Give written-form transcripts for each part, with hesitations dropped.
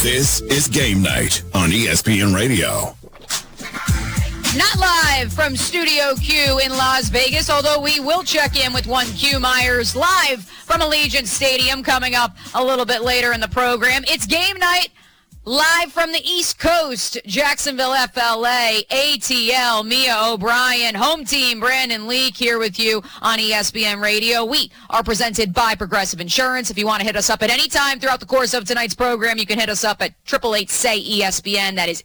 This is Game Night on ESPN Radio. Not live from Studio Q in Las Vegas, although we will check in with one Q Myers live from Allegiant Stadium coming up a little bit later in the program. It's Game Night live from the East Coast, Jacksonville, FLA, ATL, Mia O'Brien, home team, Brandon Leak here with you on ESPN Radio. We are presented by Progressive Insurance. If you want to hit us up at any time throughout the course of tonight's program, you can hit us up at 888-SAY-ESPN. That is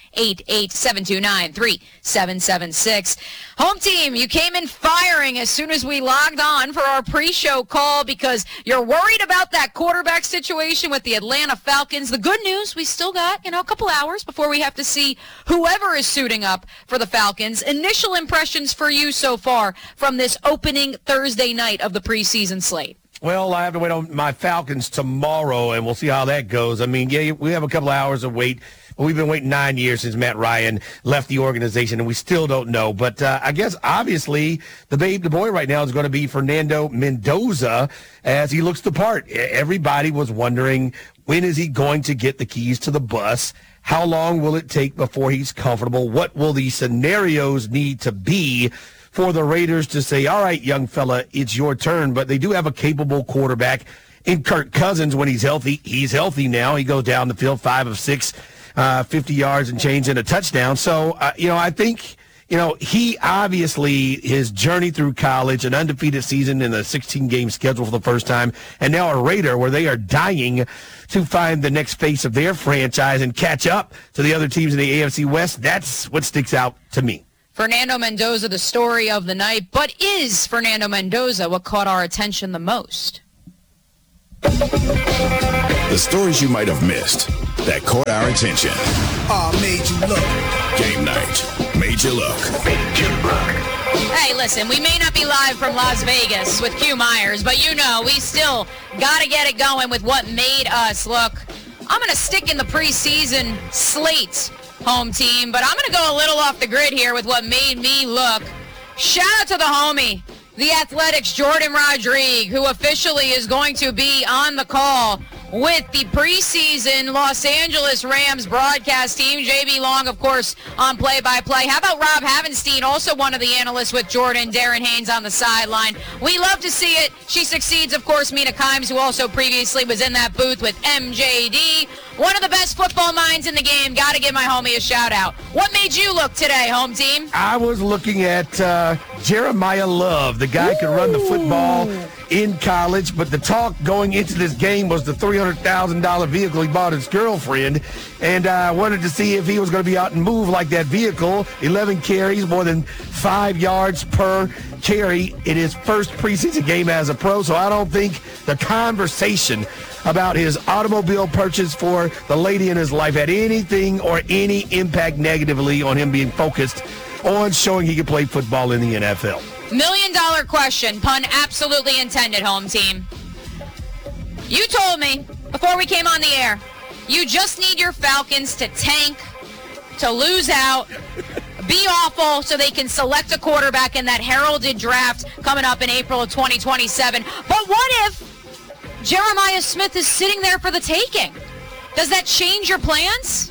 888-729-3776. Home team, you came in firing as soon as we logged on for our pre-show call because you're worried about that quarterback situation with the Atlanta Falcons. The good news, we still got, a couple hours before we have to see whoever is suiting up for the Falcons. Initial impressions for you so far from this opening Thursday night of the preseason slate? Well, I have to wait on my Falcons tomorrow, and we'll see how that goes. I mean, yeah, we have a couple hours of wait. We've been waiting 9 years since Matt Ryan left the organization, and we still don't know. But I guess, obviously, the boy right now is going to be Fernando Mendoza as he looks the part. Everybody was wondering, when is he going to get the keys to the bus? How long will it take before he's comfortable? What will the scenarios need to be for the Raiders to say, all right, young fella, it's your turn? But they do have a capable quarterback in Kirk Cousins when he's healthy. He's healthy now. He goes down the field 5 of 6, 50 yards and change and a touchdown. So, I think, he obviously, his journey through college, an undefeated season in a 16-game schedule for the first time, and now a Raider where they are dying to find the next face of their franchise and catch up to the other teams in the AFC West. That's what sticks out to me. Fernando Mendoza, the story of the night. But is Fernando Mendoza what caught our attention the most? The stories you might have missed that caught our attention. Made you look. Game Night. Made you look. Made you look. Hey, listen, we may not be live from Las Vegas with Q Myers, but we still got to get it going with what made us look. I'm going to stick in the preseason slate, home team, but I'm going to go a little off the grid here with what made me look. Shout out to the homie, the Athletics' Jordan Rodrigue, who officially is going to be on the call with the preseason Los Angeles Rams broadcast team. JB Long, of course, on play-by-play. How about Rob Havenstein, also one of the analysts with Jordan, Darren Haynes on the sideline. We love to see it. She succeeds, of course, Mina Kimes, who also previously was in that booth with MJD. One of the best football minds in the game. Got to give my homie a shout-out. What made you look today, home team? I was looking at Jeremiah Love. The guy could run the football in college, but the talk going into this game was the $300,000 vehicle he bought his girlfriend, and I wanted to see if he was going to be out and move like that vehicle. 11 carries, more than 5 yards per carry in his first preseason game as a pro, so I don't think the conversation about his automobile purchase for the lady in his life had anything or any impact negatively on him being focused on showing he could play football in the NFL. $1 million question, pun absolutely intended, home team. You told me before we came on the air, you just need your Falcons to tank, to lose out, be awful so they can select a quarterback in that heralded draft coming up in April of 2027. But what if Jeremiah Smith is sitting there for the taking? Does that change your plans?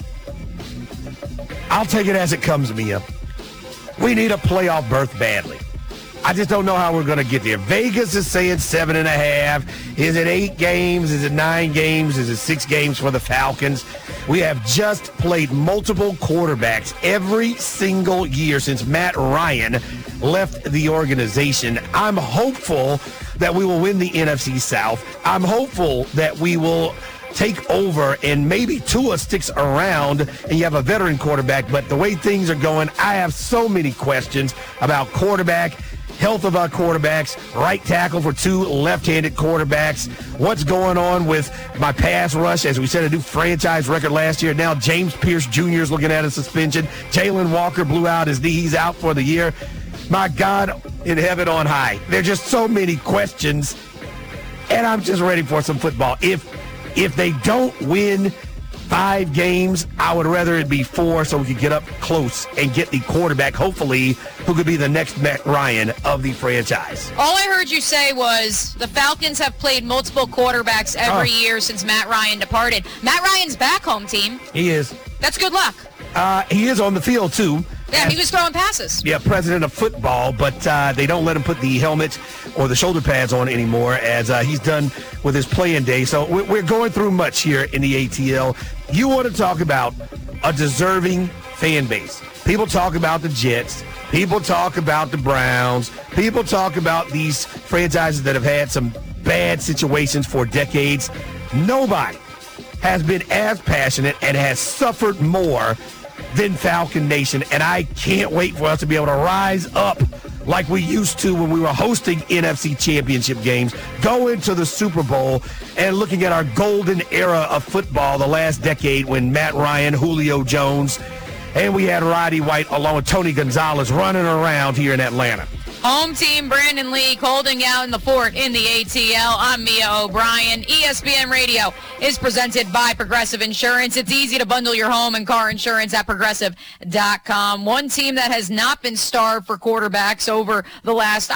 I'll take it as it comes, Mia. We need a playoff berth badly. I just don't know how we're going to get there. Vegas is saying 7.5. Is it 8 games? Is it 9 games? Is it 6 games for the Falcons? We have just played multiple quarterbacks every single year since Matt Ryan left the organization. I'm hopeful that we will win the NFC South. I'm hopeful that we will take over and maybe Tua sticks around and you have a veteran quarterback. But the way things are going, I have so many questions about quarterback, health of our quarterbacks, right tackle for 2 left-handed quarterbacks. What's going on with my pass rush? As we set a new franchise record last year. Now James Pierce Jr. is looking at a suspension. Jalen Walker blew out his knee. He's out for the year. My God in heaven on high. There are just so many questions, and I'm just ready for some football. If they don't win 5 games. I would rather it be 4 so we could get up close and get the quarterback, hopefully, who could be the next Matt Ryan of the franchise. All I heard you say was the Falcons have played multiple quarterbacks every year since Matt Ryan departed. Matt Ryan's back, home team. He is. That's good luck. He is on the field, too. Yeah, he was throwing passes. Yeah, president of football, but they don't let him put the helmet or the shoulder pads on anymore as he's done with his playing day. So we're going through much here in the ATL. You want to talk about a deserving fan base. People talk about the Jets. People talk about the Browns. People talk about these franchises that have had some bad situations for decades. Nobody has been as passionate and has suffered more than Falcon Nation, and I can't wait for us to be able to rise up like we used to when we were hosting NFC Championship games, go into the Super Bowl, and looking at our golden era of football, the last decade when Matt Ryan, Julio Jones, and we had Roddy White along with Tony Gonzalez running around here in Atlanta. Home team, Brandon League, holding out in the fort in the ATL. I'm Mia O'Brien. ESPN Radio is presented by Progressive Insurance. It's easy to bundle your home and car insurance at Progressive.com. One team that has not been starved for quarterbacks over the last,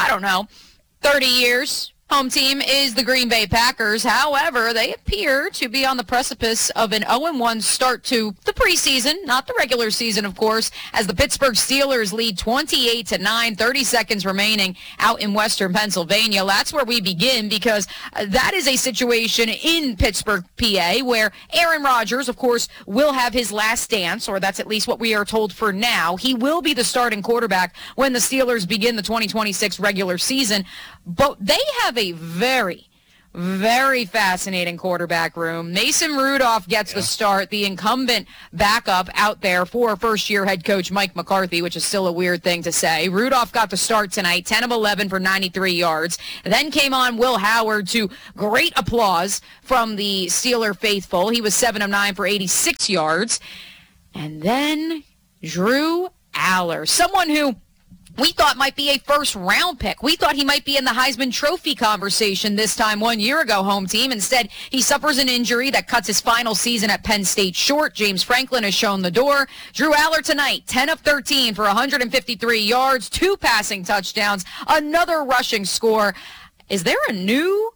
30 years. Home team is the Green Bay Packers. However, they appear to be on the precipice of an 0-1 start to the preseason, not the regular season, of course, as the Pittsburgh Steelers lead 28-9, 30 seconds remaining out in Western Pennsylvania. That's where we begin because that is a situation in Pittsburgh, PA, where Aaron Rodgers, of course, will have his last dance, or that's at least what we are told for now. He will be the starting quarterback when the Steelers begin the 2026 regular season. But they have a very, very fascinating quarterback room. Mason Rudolph gets the start, the incumbent backup out there for first-year head coach Mike McCarthy, which is still a weird thing to say. Rudolph got the start tonight, 10 of 11 for 93 yards. Then came on Will Howard to great applause from the Steeler faithful. He was 7 of 9 for 86 yards. And then Drew Aller, someone who we thought might be a first-round pick. We thought he might be in the Heisman Trophy conversation this time 1 year ago, home team. Instead, he suffers an injury that cuts his final season at Penn State short. James Franklin has shown the door. Drew Aller tonight, 10 of 13 for 153 yards, 2 passing touchdowns, another rushing score. Is there a new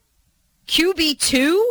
QB2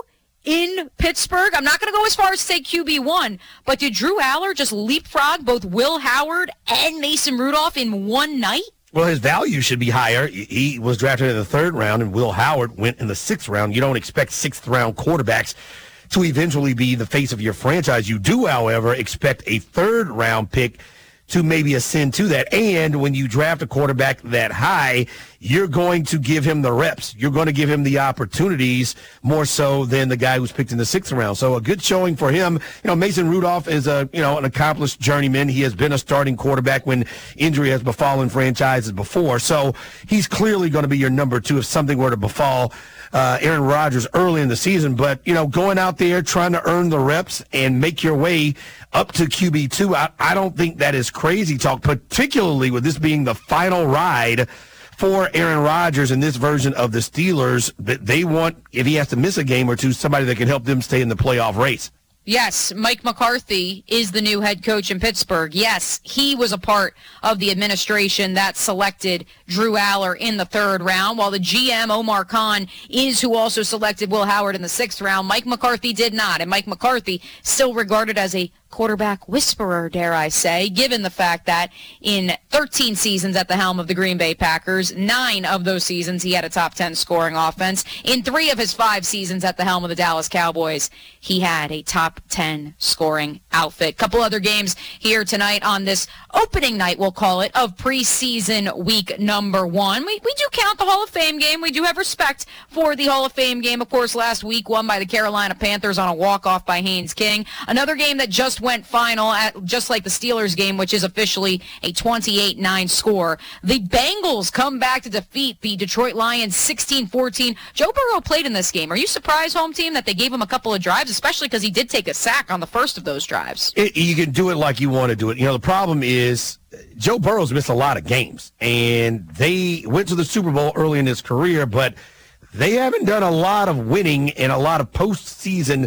in Pittsburgh? I'm not going to go as far as to say QB1, but did Drew Aller just leapfrog both Will Howard and Mason Rudolph in one night? Well, his value should be higher. He was drafted in the 3rd round, and Will Howard went in the 6th round. You don't expect 6th-round quarterbacks to eventually be the face of your franchise. You do, however, expect a 3rd-round pick to maybe ascend to that. And when you draft a quarterback that high, you're going to give him the reps. You're going to give him the opportunities more so than the guy who's picked in the 6th round. So a good showing for him. Mason Rudolph is an accomplished journeyman. He has been a starting quarterback when injury has befallen franchises before. So he's clearly going to be your number 2 if something were to befall Aaron Rodgers early in the season. But, going out there, trying to earn the reps and make your way up to QB2, I don't think that is crazy talk, particularly with this being the final ride for Aaron Rodgers in this version of the Steelers. That they want, if he has to miss a game or two, somebody that can help them stay in the playoff race. Yes, Mike McCarthy is the new head coach in Pittsburgh. Yes, he was a part of the administration that selected Drew Aller in the 3rd round, while the GM, Omar Khan, is who also selected Will Howard in the 6th round. Mike McCarthy did not, and Mike McCarthy still regarded as a quarterback whisperer, dare I say, given the fact that in 13 seasons at the helm of the Green Bay Packers, 9 of those seasons he had a top 10 scoring offense. In 3 of his 5 seasons at the helm of the Dallas Cowboys, he had a top 10 scoring outfit. Couple other games here tonight on this opening night, we'll call it, of preseason week number 1. We do count the Hall of Fame game. We do have respect for the Hall of Fame game. Of course, last week won by the Carolina Panthers on a walk-off by Haynes King. Another game that just went final, just like the Steelers game, which is officially a 28-9 score. The Bengals come back to defeat the Detroit Lions 16-14. Joe Burrow played in this game. Are you surprised, home team, that they gave him a couple of drives, especially because he did take a sack on the first of those drives? You can do it like you want to do it. The problem is Joe Burrow's missed a lot of games, and they went to the Super Bowl early in his career, but they haven't done a lot of winning and a lot of postseason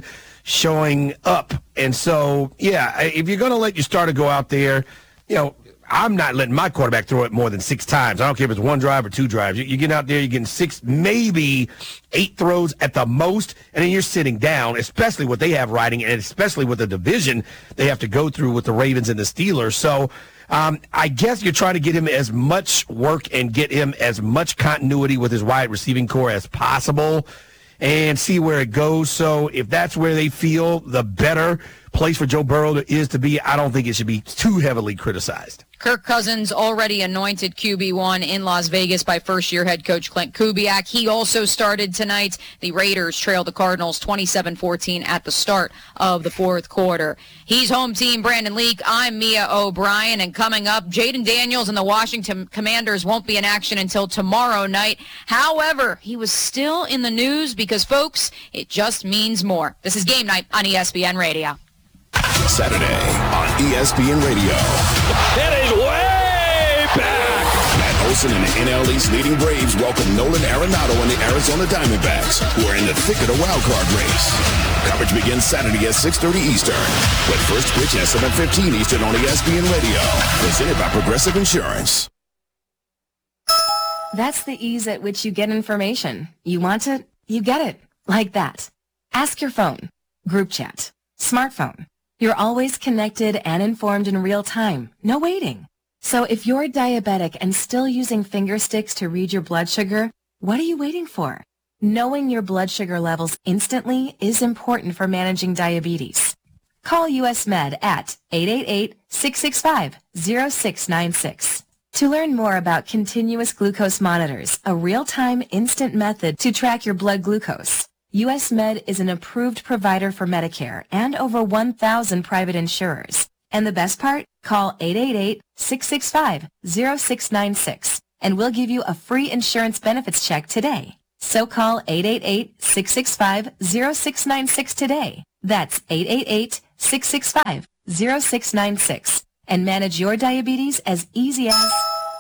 showing up. And so, yeah, if you're going to let your starter go out there, I'm not letting my quarterback throw it more than 6 times. I don't care if it's 1 drive or 2 drives. You get out there, you're getting 6, maybe 8 throws at the most, and then you're sitting down, especially what they have riding, and especially with the division they have to go through with the Ravens and the Steelers. So I guess you're trying to get him as much work and get him as much continuity with his wide receiving core as possible and see where it goes. So if that's where they feel the better place for Joe Burrow is to be, I don't think it should be too heavily criticized. Kirk Cousins already anointed QB1 in Las Vegas by first-year head coach Clint Kubiak. He also started tonight. The Raiders trailed the Cardinals 27-14 at the start of the fourth quarter. He's home team Brandon Leak. I'm Mia O'Brien. And coming up, Jaden Daniels and the Washington Commanders won't be in action until tomorrow night. However, he was still in the news because, folks, it just means more. This is Game Night on ESPN Radio. Saturday on ESPN Radio. That is way back. Matt Olson and the NL East leading Braves welcome Nolan Arenado and the Arizona Diamondbacks, who are in the thick of the wild card race. Coverage begins Saturday at 6:30 Eastern, with first pitch at 7:15 Eastern on ESPN Radio. Presented by Progressive Insurance. That's the ease at which you get information. You want it, you get it. Like that. Ask your phone. Group chat. Smartphone. You're always connected and informed in real time. No waiting. So if you're diabetic and still using finger sticks to read your blood sugar, what are you waiting for? Knowing your blood sugar levels instantly is important for managing diabetes. Call US Med at 888-665-0696. To learn more about continuous glucose monitors, a real-time instant method to track your blood glucose. US Med is an approved provider for Medicare and over 1,000 private insurers. And the best part? Call 888-665-0696 and we'll give you a free insurance benefits check today. So call 888-665-0696 today. That's 888-665-0696 and manage your diabetes as easy as...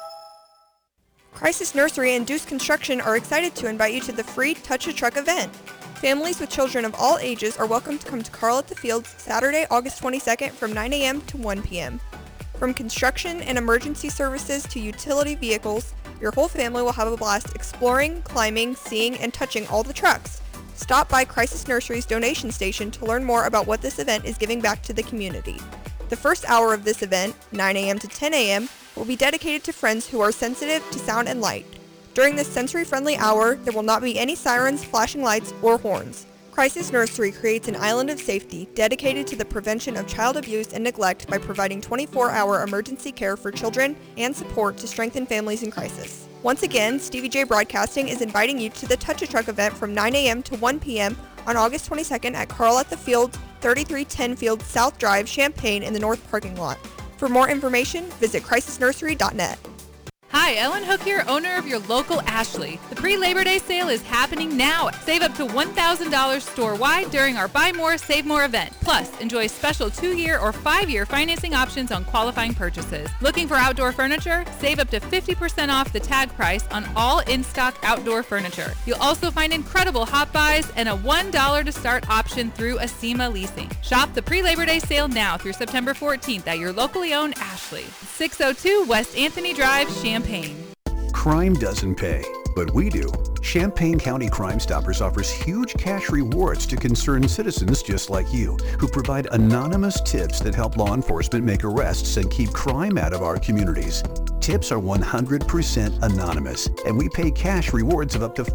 Crisis Nursery and Deuce Construction are excited to invite you to the free Touch a Truck event. Families with children of all ages are welcome to come to Carl at the Fields Saturday, August 22nd from 9 a.m. to 1 p.m. From construction and emergency services to utility vehicles, your whole family will have a blast exploring, climbing, seeing, and touching all the trucks. Stop by Crisis Nursery's donation station to learn more about what this event is giving back to the community. The first hour of this event, 9 a.m. to 10 a.m., will be dedicated to friends who are sensitive to sound and light. During this sensory-friendly hour, there will not be any sirens, flashing lights, or horns. Crisis Nursery creates an island of safety dedicated to the prevention of child abuse and neglect by providing 24-hour emergency care for children and support to strengthen families in crisis. Once again, Stevie J Broadcasting is inviting you to the Touch a Truck event from 9 a.m. to 1 p.m. on August 22nd at Carl at the Fields, 3310 Fields South Drive, Champaign in the North parking lot. For more information, visit crisisnursery.net. Hi, Ellen Hook here, owner of your local Ashley. The pre-Labor Day sale is happening now. Save up to $1,000 store-wide during our Buy More, Save More event. Plus, enjoy special 2-year or 5-year financing options on qualifying purchases. Looking for outdoor furniture? Save up to 50% off the tag price on all in-stock outdoor furniture. You'll also find incredible hot buys and a $1 to start option through Acima Leasing. Shop the pre-Labor Day sale now through September 14th at your locally owned Ashley. 602 West Anthony Drive, Champaign. Crime doesn't pay, but we do. Champaign County Crime Stoppers offers huge cash rewards to concerned citizens just like you, who provide anonymous tips that help law enforcement make arrests and keep crime out of our communities. Tips are 100% anonymous, and we pay cash rewards of up to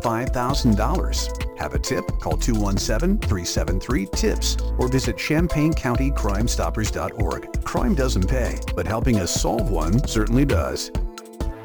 $5,000. Have a tip? Call 217-373-TIPS or visit ChampaignCountyCrimeStoppers.org. Crime doesn't pay, but helping us solve one certainly does.